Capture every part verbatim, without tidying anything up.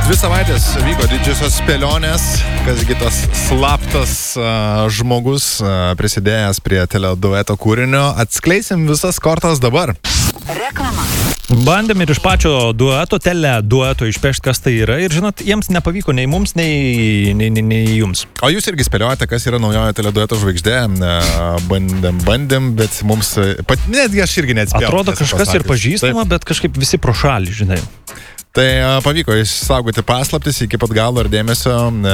Dvi savaitės vyko didžiosios spėlionės, kasgi tas slaptas uh, žmogus uh, prisidėjęs prie teledueto kūrinio. Atskleisim visas kortas dabar. Reklama. Bandėm ir iš pačio dueto, teledueto išpešti, kas tai yra. Ir žinot, jiems nepavyko nei mums, nei, nei, nei, nei jums. O jūs irgi spėliojate, kas yra naujojo teledueto žvaigždė. Bandėm, bandėm, bet mums... Pat, netgi aš irgi neatspėjau. Atrodo kažkas ir pažįstama, taip, bet kažkaip visi pro šalį, žinai. Tai pavyko išsaugoti paslaptis iki pat galo ir dėmesio.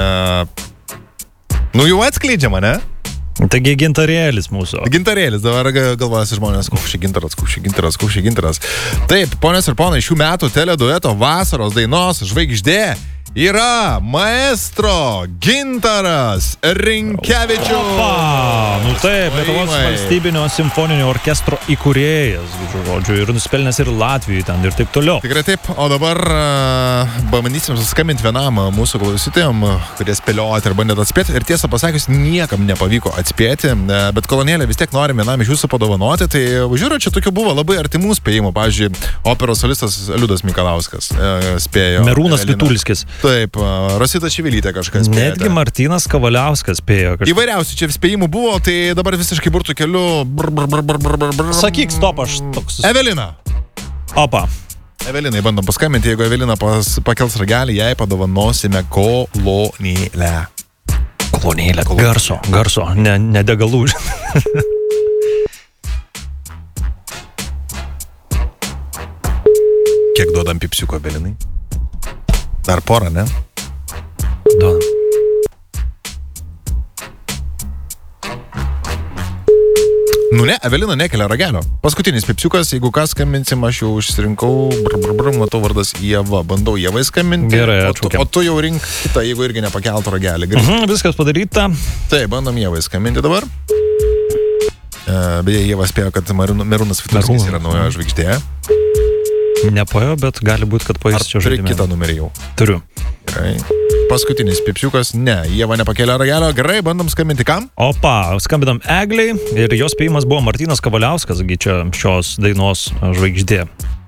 Nu jau atskleidžiama, ne? Taigi gintarėlis mūsų. Gintarėlis, dabar galvojasi žmonės, koks čia gintaras, koks čia gintaras, koks čia gintaras. Taip, ponios ir ponai, šių metų teledueto vasaros dainos žvaigždė yra maestro Gintaras Rinkevičius. Opa! Nu taip, Lietuvos valstybinio simfoninio orkestro įkūrėjas, žodžiu, ir nuspelnęs ir Latvijai ten ir taip toliau. Tikrai taip, o dabar uh, pabandysim suskambinti vienam mūsų klausytojam, kurie spėliojate ir bandėte atspėti. Ir tiesą pasakius, niekam nepavyko atspėti, bet kolonėlę vis tiek norim vienam iš jūsų padovanoti. Tai žiūriu, čia tokių buvo labai artimų spėjimų. Pavyzdžiui, operos solistas Liudas Mikalauskas uh, spėjo. Merūnas Vitulskis. Taip, Rosita Čivilytė kažkas spėjo. Netgi Martynas Kavaliauskas spėjo kažkas. Įvairiausių čia spėjimų buvo, tai dabar visiškai burtų keliu. Brr, brr, brr, brr, brr, brr. Sakyk, stop, aš toks. Evelina. Opa. Evelinai bandom paskambinti, jeigu Evelina pas, pakels ragelį, jai padovanosime kolonėlę. Kolonėlę. Garso, garso, ne, ne degalų. Kiek duodam pipsiuko Evelinai? Dar porą, ne? Duodam. Nu ne, Evelina nekelia ragelio. Paskutinis pipsiukas, jeigu ką skambinsim, aš jau išsirinkau, brr, brr, brr, matau vardas Ieva, bandau Ievai skambinti. Gerai, o tu, o tu jau rink kitą, jeigu irgi nepakeltų ragelį. Mhm, viskas padaryta. Taip, bandom Ievai skambinti dabar. E, beje, Ieva spėjo, kad Merūnas Vitulskis yra nauja žvaigždė. Nepajo, bet gali būti, kad paės čia žaidime. Ar turi kitą numerį jau? Turiu. Gerai. Paskutinis pipsiukas, ne, Ieva nepakėlė ragelio. Gerai, bandom skambinti kam? Opa, skambinam Egliai ir jos spėjimas buvo Martynas Kavaliauskas, čia šios dainos žvaigždė.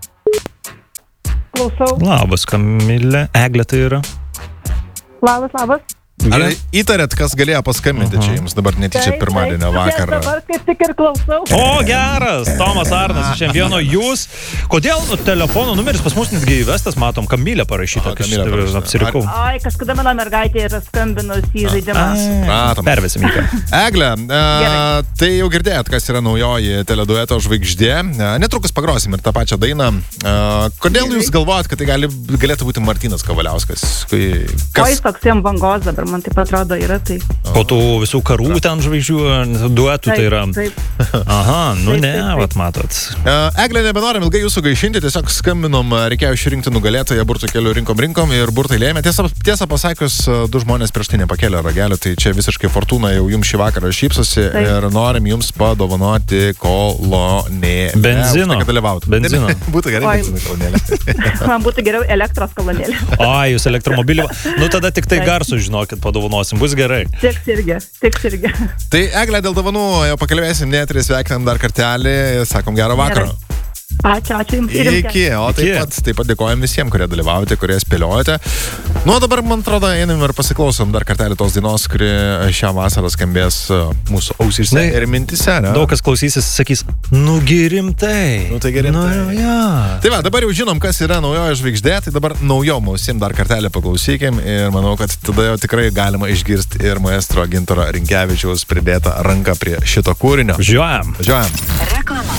Klausau. Labas, Kamilė. Eglė tai yra. Labas, labas. Ar įtarėt, kas galėjo paskambinti čia jums dabar netyčia pirmadienio vakarą? Dabar kaip tik ir klausau. O, geras, Tomas Arnas iš Šiandieną. Jūs, kodėl telefono numeris pas mus netgi įvestas, matom, Kamilė parašyta, kad apsirikau. Ai, kažkada mano mergaitė yra skambinusi į žaidimą. Pervesim jį. Eglė, e, tai jau girdėjot, kas yra naujoji teledueto žvaigždė. E, netrukus pagrosim ir tą pačią dainą. E, kodėl jūs galvojat, kad tai gali, galėtų būti Martynas Kavaliauskas? Kas... O jis toks jam bangos dabar. Man taip atrodo yra tai. Po tų visų karų ten žvaigždžių duetų tai yra. Taip. Aha, nu taip, ne, taip, taip. vat matot. Eglė, nebenorim ilgai jūsų gaišinti, tiesiog skambinom, reikėjo išrinkti nugalėtoją, burtų kelių rinkom rinkom ir burtai lėmė. Tiesa, tiesa pasakius, du žmonės prieš tai nepakėlė ragelio, tai čia visiškai fortuna jau jums šį vakarą šypsosi taip. Ir norim jums padovanoti kolonėlę. Benzino. Už tai, kad dalyvautų. Benzino. Būtų gerai benzino kolonėlė. Man būtų geriau elektros kolonėlė. O, jūs elektromobilį. Nu tada tik tai garsų žinokit, padovanosim, bus gerai. Tiks irgi, tiks irgi. Tai Eglė, dėl dovanų jau pakalbėsim, net ir sveikinam dar kartelį, sakom gerą vakarą. Ačiū, ačiū jums. Iki, o taip pat, taip pat dėkojam visiems, kurie dalyvaujate, kurie spėliojate. Nu, dabar, man atrodo, einam ir pasiklausom dar kartelį tos dainos, kuri šią vasarą skambės mūsų ausyse ir mintise, ne? Daug kas klausysis, sakys, nu rimtai. Nu, tai gerai. Nu, ja. Tai va, dabar jau žinom, kas yra naujoji žvaigždė, tai dabar naujom ausim dar kartelį paklausykim ir manau, kad tada jau tikrai galima išgirsti ir maestro Gintaro Rinkevičiaus pridėtą ranką prie šito kūrinio. Žiūrėjom. Žiūrėjom. Reklama.